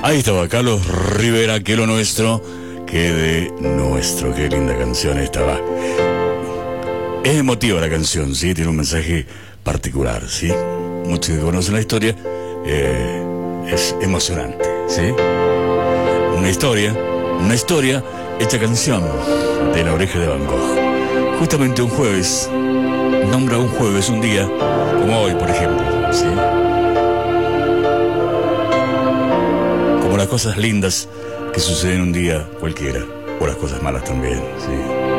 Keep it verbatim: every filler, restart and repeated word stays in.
Ahí estaba Carlos Rivera, que lo nuestro quede nuestro. Qué linda canción estaba. Es emotiva la canción, ¿sí? Tiene un mensaje particular, ¿sí? Muchos que conocen la historia, eh, es emocionante, ¿sí? Una historia, una historia hecha canción de La Oreja de Van Gogh. Justamente un jueves, nombra un jueves, un día, como hoy, por ejemplo, ¿sí? Como las cosas lindas que suceden un día cualquiera, o las cosas malas también, ¿sí?